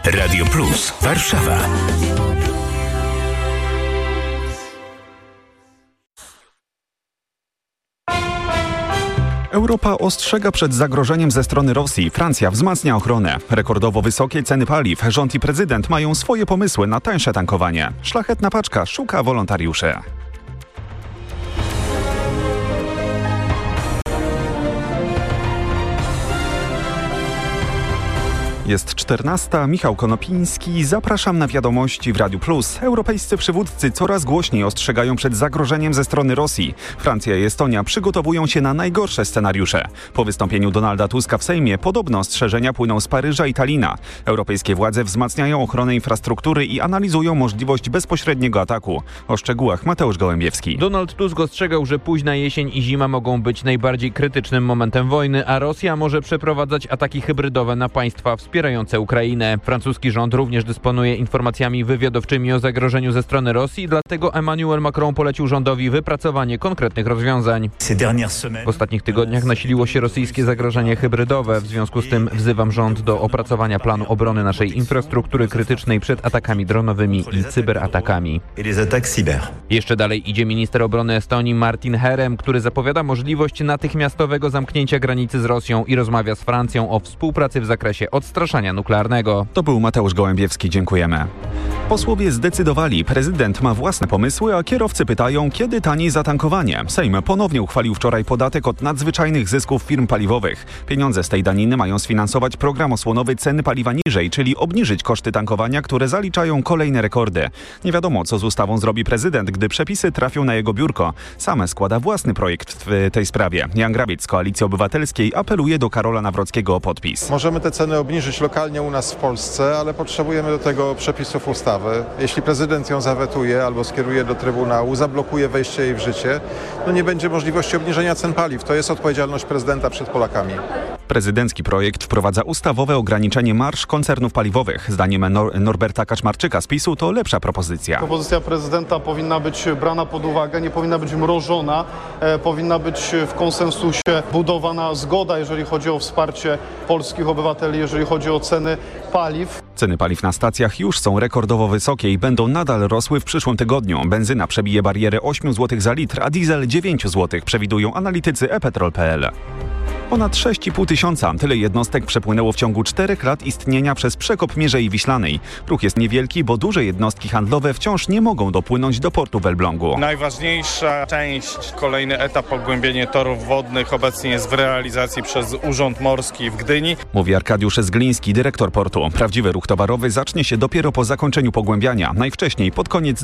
Radio Plus Warszawa. Europa ostrzega przed zagrożeniem ze strony Rosji. Francja wzmacnia ochronę. Rekordowo wysokie ceny paliw. Rząd i prezydent mają swoje pomysły na tańsze tankowanie. Szlachetna paczka szuka wolontariuszy. Jest 14. Michał Konopiński. Zapraszam na wiadomości w Radiu Plus. Europejscy przywódcy coraz głośniej ostrzegają przed zagrożeniem ze strony Rosji. Francja i Estonia przygotowują się na najgorsze scenariusze. Po wystąpieniu Donalda Tuska w Sejmie podobno ostrzeżenia płyną z Paryża i Talina. Europejskie władze wzmacniają ochronę infrastruktury i analizują możliwość bezpośredniego ataku. O szczegółach Mateusz Gołębiewski. Donald Tusk ostrzegał, że późna jesień i zima mogą być najbardziej krytycznym momentem wojny, a Rosja może przeprowadzać ataki hybrydowe na państwa wspierające Ukrainę. Francuski rząd również dysponuje informacjami wywiadowczymi o zagrożeniu ze strony Rosji, dlatego Emmanuel Macron polecił rządowi wypracowanie konkretnych rozwiązań. W ostatnich tygodniach nasiliło się rosyjskie zagrożenie hybrydowe. W związku z tym wzywam rząd do opracowania planu obrony naszej infrastruktury krytycznej przed atakami dronowymi i cyberatakami. Jeszcze dalej idzie minister obrony Estonii Martin Herem, który zapowiada możliwość natychmiastowego zamknięcia granicy z Rosją i rozmawia z Francją o współpracy w zakresie odstraszania nuklearnego. To był Mateusz Gołębiewski, dziękujemy. Posłowie zdecydowali, prezydent ma własne pomysły, a kierowcy pytają, kiedy taniej zatankowanie. Sejm ponownie uchwalił wczoraj podatek od nadzwyczajnych zysków firm paliwowych. Pieniądze z tej daniny mają sfinansować program osłonowy Ceny paliwa niżej, czyli obniżyć koszty tankowania, które zaliczają kolejne rekordy. Nie wiadomo, co z ustawą zrobi prezydent, gdy przepisy trafią na jego biurko. Sam składa własny projekt w tej sprawie. Jan Grabiec z Koalicji Obywatelskiej apeluje do Karola Nawrockiego o podpis. Możemy te ceny obniżyć lokalnie u nas w Polsce, ale potrzebujemy do tego przepisów ustawy. Jeśli prezydent ją zawetuje albo skieruje do Trybunału, zablokuje wejście jej w życie, nie będzie możliwości obniżenia cen paliw. To jest odpowiedzialność prezydenta przed Polakami. Prezydencki projekt wprowadza ustawowe ograniczenie marż koncernów paliwowych. Zdaniem Norberta Kaczmarczyka z PiS-u to lepsza propozycja. Propozycja prezydenta powinna być brana pod uwagę, nie powinna być mrożona, powinna być w konsensusie budowana zgoda, jeżeli chodzi o wsparcie polskich obywateli, jeżeli chodzi o ceny paliw. Ceny paliw na stacjach już są rekordowo wysokie i będą nadal rosły w przyszłym tygodniu. Benzyna przebije barierę 8 zł za litr, a diesel 9 zł, przewidują analitycy ePetrol.pl. Ponad 6,5 tysiąca. Tyle jednostek przepłynęło w ciągu 4 lat istnienia przez przekop Mierzei Wiślanej. Ruch jest niewielki, bo duże jednostki handlowe wciąż nie mogą dopłynąć do portu w Elblągu. Najważniejsza część, kolejny etap pogłębienia torów wodnych obecnie jest w realizacji przez Urząd Morski w Gdyni. Mówi Arkadiusz Zgliński, dyrektor portu. Prawdziwy ruch towarowy zacznie się dopiero po zakończeniu pogłębiania, najwcześniej pod koniec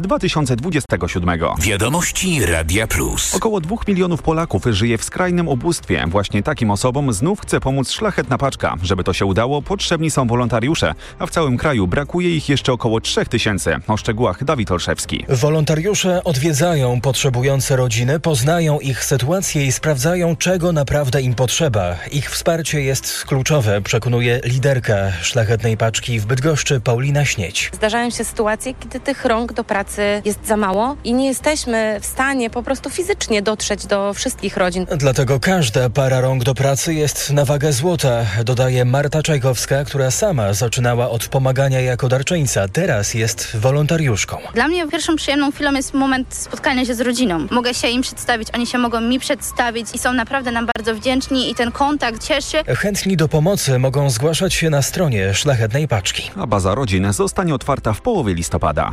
2027. Wiadomości Radia Plus. Około 2 milionów Polaków żyje w skrajnym ubóstwie. Właśnie takim osobom znów chce pomóc Szlachetna Paczka. Żeby to się udało, potrzebni są wolontariusze, a w całym kraju brakuje ich jeszcze około 3 tysięcy. O szczegółach Dawid Olszewski. Wolontariusze odwiedzają potrzebujące rodziny, poznają ich sytuację i sprawdzają, czego naprawdę im potrzeba. Ich wsparcie jest kluczowe, przekonuje liderka Szlachetnej Paczki w Bydgoszczy Paulina Śnieć. Zdarzają się sytuacje, kiedy tych rąk do pracy jest za mało i nie jesteśmy w stanie po prostu fizycznie dotrzeć do wszystkich rodzin. Dlatego każda para rąk do pracy jest na wagę złota, dodaje Marta Czajkowska, która sama zaczynała od pomagania jako darczyńca. Teraz jest wolontariuszką. Dla mnie pierwszą przyjemną chwilą jest moment spotkania się z rodziną. Mogę się im przedstawić, oni się mogą mi przedstawić i są naprawdę nam bardzo wdzięczni i ten kontakt cieszy. Chętni do pomocy mogą zgłaszać się na stronie Szlachetnej Paczki. A baza rodzin zostanie otwarta w połowie listopada.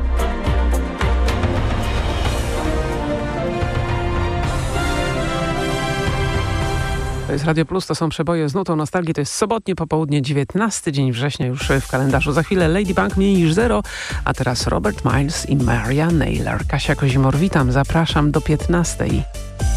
To jest Radio Plus, to są przeboje z nutą nostalgii. To jest sobotnie popołudnie, 19 dzień września już w kalendarzu. Za chwilę Ladybug mniej niż 0, a teraz Robert Miles i Maria Naylor. Kasia Kozimor, witam, zapraszam do 15.